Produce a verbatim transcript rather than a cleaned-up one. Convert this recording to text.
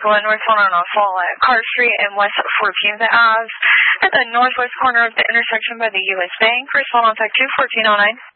one northbound on a fall at Carr Street and West fourteenth Avenue at the northwest corner of the intersection by the U S Bank. Respond on Tech two, fourteen oh nine.